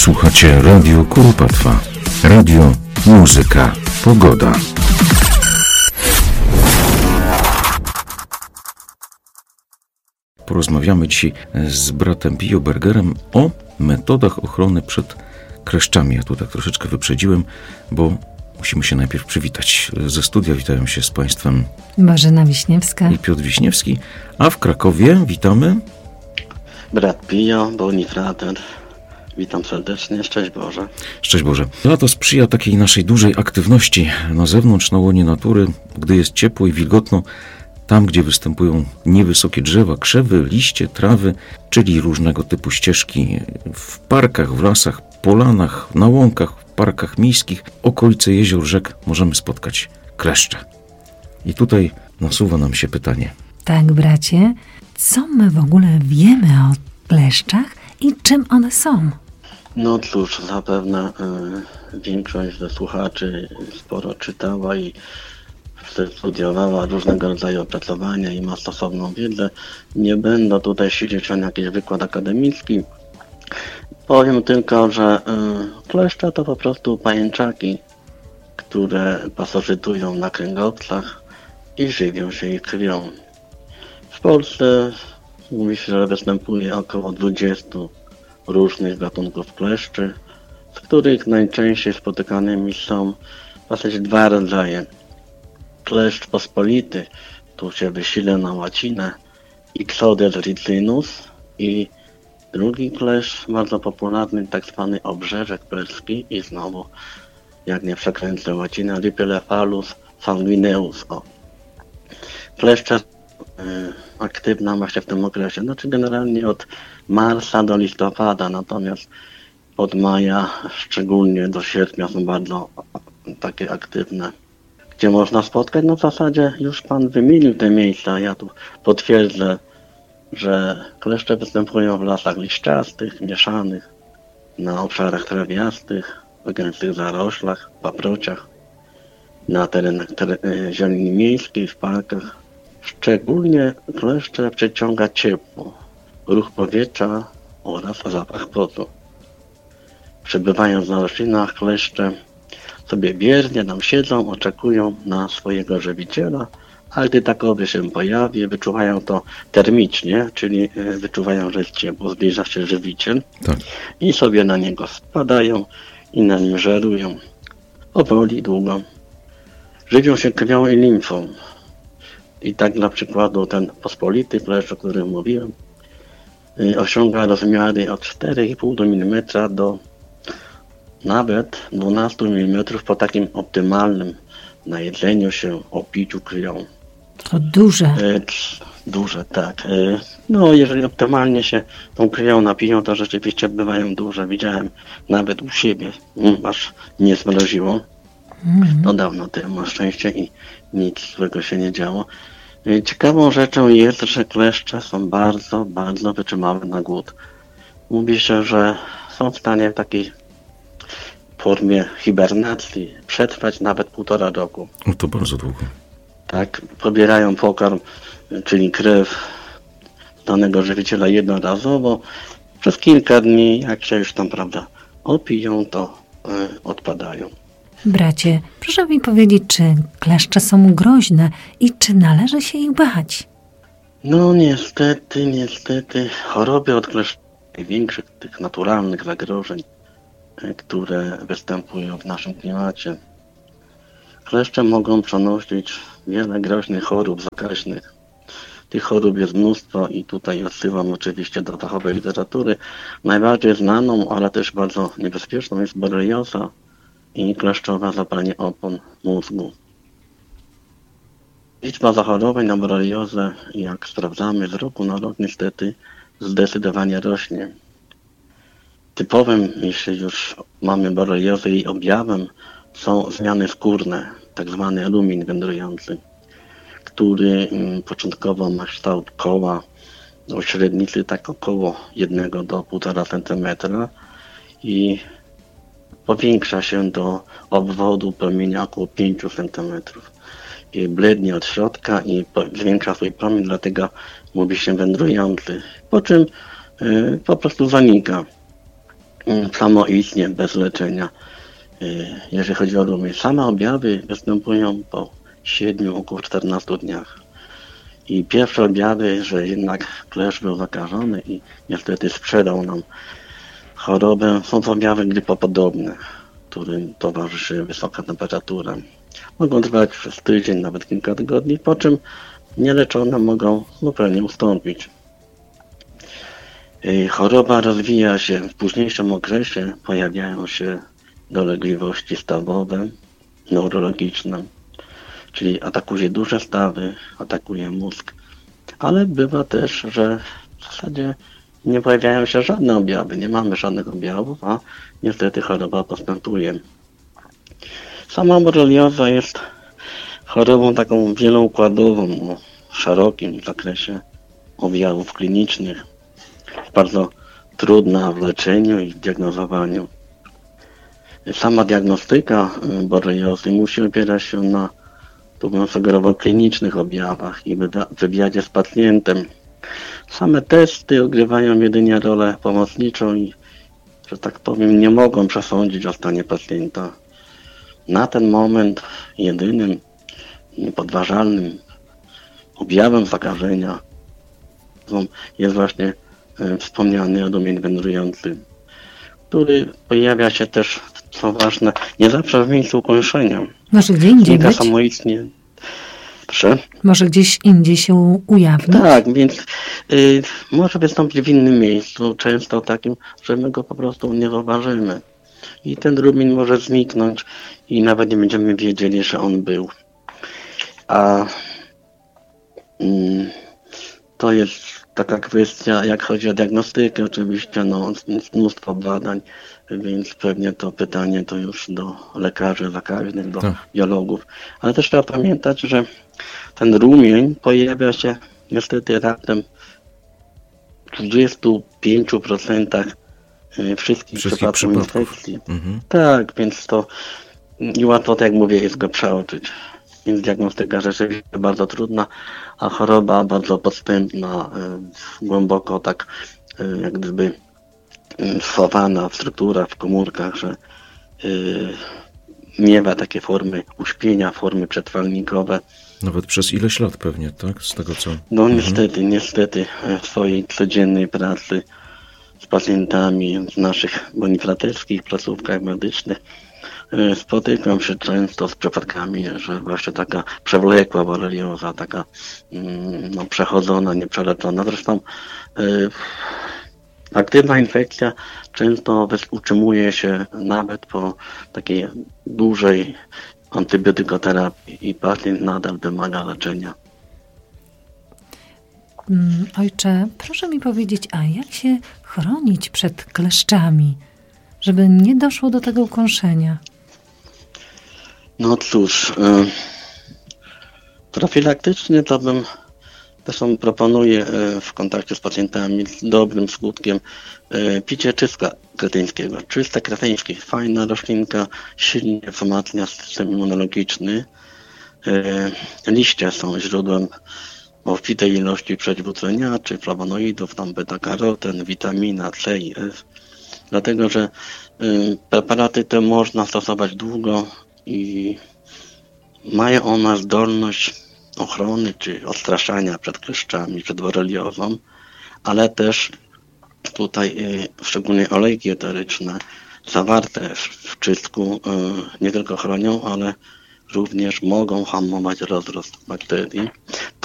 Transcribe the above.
Słuchacie Radio Kuropatwa. Radio, muzyka, pogoda. Porozmawiamy dzisiaj z bratem Pio Bergerem o metodach ochrony przed kleszczami. Ja tu tak troszeczkę wyprzedziłem, bo musimy się najpierw przywitać. Ze studia witają się z Państwem Marzena Wiśniewska i Piotr Wiśniewski, a w Krakowie witamy brat Pio, Bonifrater. Witam serdecznie, szczęść Boże. Szczęść Boże. Lato sprzyja takiej naszej dużej aktywności na zewnątrz, na łonie natury, gdy jest ciepło i wilgotno. Tam, gdzie występują niewysokie drzewa, krzewy, liście, trawy, czyli różnego typu ścieżki w parkach, w lasach, polanach, na łąkach, w parkach miejskich, okolice jezior, rzek, możemy spotkać kleszcze. I tutaj nasuwa nam się pytanie. Tak, bracie, co my w ogóle wiemy o kleszczach i czym one są? No cóż, zapewne większość ze słuchaczy sporo czytała i studiowała różnego rodzaju opracowania i ma stosowną wiedzę. Nie będę tutaj siedzieć na jakiś wykład akademicki. Powiem tylko, że kleszcze to po prostu pajęczaki, które pasożytują na kręgowcach i żywią się ich krwią. W Polsce mówi się, że występuje około 20 różnych gatunków kleszczy, z których najczęściej spotykanymi są w zasadzie dwa rodzaje. Kleszcz pospolity, tu się wysile na łacinę, Ixodes ricinus, i drugi kleszcz bardzo popularny, tak zwany obrzeżek perski i znowu, jak nie przekręcę łacinę, Ripilephalus sanguineus. Kleszcze aktywna właśnie w tym okresie, znaczy generalnie od marca do listopada, natomiast od maja szczególnie do sierpnia są bardzo takie aktywne. Gdzie można spotkać? No w zasadzie już Pan wymienił te miejsca. Ja tu potwierdzę, że kleszcze występują w lasach liściastych, mieszanych, na obszarach trawiastych, w gęstych zaroślach, paprociach, na terenach zieleni miejskiej, w parkach. Szczególnie kleszcze przyciąga ciepło, ruch powietrza oraz zapach potu. Przebywając na roślinach, kleszcze sobie biernie tam siedzą, oczekują na swojego żywiciela, a gdy takowy się pojawi, wyczuwają to termicznie, czyli wyczuwają, że jest ciepło, zbliża się żywiciel, Tak. I sobie na niego spadają i na nim żerują. Powoli, długo. Żywią się krwią i limfą. I tak dla przykładu ten pospolity kleszcz, o którym mówiłem, osiąga rozmiary od 4,5 mm do nawet 12 mm po takim optymalnym najedzeniu się, opiciu krwią. To duże. Duże, tak. No jeżeli optymalnie się tą krwią napiją, to rzeczywiście bywają duże. Widziałem nawet u siebie, aż nie zmroziło. To dawno temu, na szczęście, i nic złego się nie działo. Ciekawą rzeczą jest, że kleszcze są bardzo, bardzo wytrzymałe na głód. Mówi się, że są w stanie w takiej formie hibernacji przetrwać nawet 1,5 roku. No to bardzo długo. Tak, pobierają pokarm, czyli krew danego żywiciela jednorazowo. Przez kilka dni, jak się już tam, prawda, opiją, to odpadają. Bracie, proszę mi powiedzieć, czy kleszcze są groźne i czy należy się ich bać? No niestety, choroby od kleszczy, największych tych naturalnych zagrożeń, które występują w naszym klimacie. Kleszcze mogą przenosić wiele groźnych chorób zakaźnych. Tych chorób jest mnóstwo i tutaj odsyłam oczywiście do fachowej literatury. Najbardziej znaną, ale też bardzo niebezpieczną jest borelioza i kleszczowe zapalenie opon mózgu. Liczba zachorowań na boreliozę, jak sprawdzamy z roku na rok, niestety zdecydowanie rośnie. Typowym, jeśli już mamy boreliozę, jej objawem są zmiany skórne, tak zwany rumin wędrujący, który początkowo ma kształt koła o średnicy tak około 1 do 1,5 cm i powiększa się do obwodu promienia około 5 cm. I blednie od środka i zwiększa swój promień, dlatego mówi się wędrujący, po czym po prostu zanika. samoistnie, bez leczenia. Jeżeli chodzi o rumień, same objawy występują po 7, około 14 dniach. I pierwsze objawy, że jednak kleszcz był zakażony i niestety sprzedał nam chorobę, są to objawy grypopodobne, którym towarzyszy wysoka temperatura. Mogą trwać przez tydzień, nawet kilka tygodni, po czym nieleczone mogą zupełnie ustąpić. Choroba rozwija się w późniejszym okresie, pojawiają się dolegliwości stawowe, neurologiczne, czyli atakuje duże stawy, atakuje mózg, ale bywa też, że w zasadzie nie pojawiają się żadne objawy, nie mamy żadnych objawów, a niestety choroba postępuje. Sama borelioza jest chorobą taką wieloukładową, o szerokim zakresie objawów klinicznych, bardzo trudna w leczeniu i w diagnozowaniu. Sama diagnostyka boreliozy musi opierać się na, tu bym sugerował, klinicznych objawach i wywiadzie z pacjentem. Same testy odgrywają jedynie rolę pomocniczą i, że tak powiem, nie mogą przesądzić o stanie pacjenta. Na ten moment jedynym niepodważalnym objawem zakażenia jest właśnie wspomniany rumień wędrujący, który pojawia się też, co ważne, nie zawsze w miejscu ukończenia. Może gdzie indziej być? Samoistnie. Proszę? Może gdzieś indziej się ujawnić? Tak, więc może wystąpić w innym miejscu, często takim, że my go po prostu nie zauważymy. I ten rumień może zniknąć i nawet nie będziemy wiedzieli, że on był. A to jest taka kwestia, jak chodzi o diagnostykę, oczywiście jest mnóstwo badań, więc pewnie to pytanie to już do lekarzy zakaźnych, do biologów. Ale też trzeba pamiętać, że ten rumień pojawia się niestety raptem w 25% wszystkich przypadków infekcji. Tak, więc to łatwo, tak jak mówię, jest go przeoczyć. Więc diagnostyka rzeczywiście bardzo trudna, a choroba bardzo podstępna, głęboko tak jak gdyby schowana w strukturach, w komórkach, że miewa takie formy uśpienia, formy przetrwalnikowe. Nawet przez ileś lat pewnie, tak? Z tego co... No niestety w swojej codziennej pracy z pacjentami w naszych bonifraterskich placówkach medycznych spotykam się często z przypadkami, że właśnie taka przewlekła borelioza, taka przechodzona, nieprzeleczona. Zresztą aktywna infekcja często utrzymuje się nawet po takiej dużej antybiotykoterapii i pacjent nadal wymaga leczenia. Ojcze, proszę mi powiedzieć, a jak się chronić przed kleszczami, żeby nie doszło do tego ukąszenia? No cóż, profilaktycznie to bym zresztą proponuję w kontakcie z pacjentami z dobrym skutkiem picie czystka kretyńskiego. Czystek kretyński, fajna roślinka, silnie wzmacnia system immunologiczny. Liście są źródłem obfitej ilości przeciwutleniaczy, flawonoidów, tam beta-karoten, witamina C i F. Dlatego, że preparaty te można stosować długo i mają one zdolność ochrony czy odstraszania przed kleszczami, przed boreliozą, ale też tutaj szczególnie olejki eteryczne zawarte w czystku nie tylko chronią, ale również mogą hamować rozrost bakterii.